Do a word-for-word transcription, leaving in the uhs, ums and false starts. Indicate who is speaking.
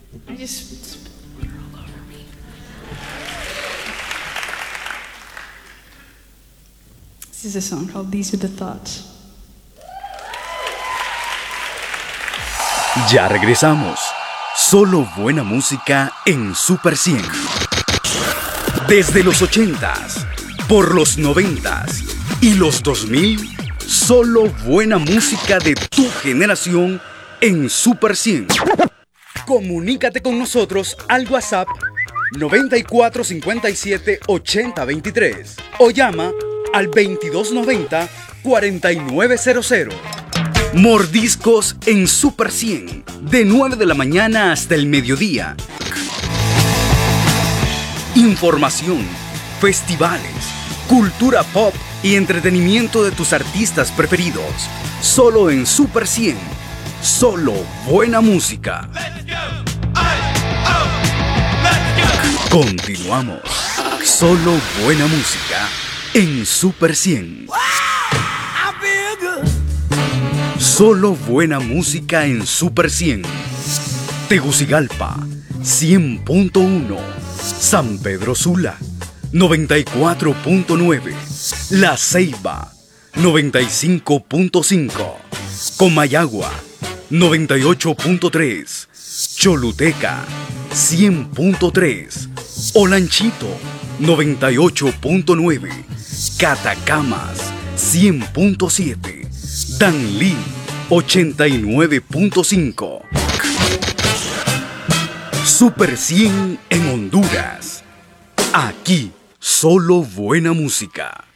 Speaker 1: I just spilled beer all over me. This is a song called These Are the Thoughts.
Speaker 2: Ya regresamos. Solo buena música en Super cien. Desde los ochentas, por los noventas y los dos mil, solo buena música de tu generación en Super cien. Comunícate con nosotros al WhatsApp noventa y cuatro cincuenta y siete ochenta veintitrés o llama al veintidós noventa cuarenta y nueve cero cero. Mordiscos en Super cien, de nueve de la mañana hasta el mediodía. Información, festivales, cultura pop y entretenimiento de tus artistas preferidos. Solo en Super cien. Solo buena música. Continuamos. Solo buena música en Super cien. Solo buena música en Super cien. Tegucigalpa, cien punto uno. San Pedro Sula, noventa y cuatro punto nueve. La Ceiba, noventa y cinco punto cinco. Comayagua, noventa y ocho punto tres. Choluteca, cien punto tres. Olanchito, noventa y ocho punto nueve. Catacamas, cien punto siete. Danlí, ochenta y nueve punto cinco. Super cien en Honduras. Aquí, solo buena música.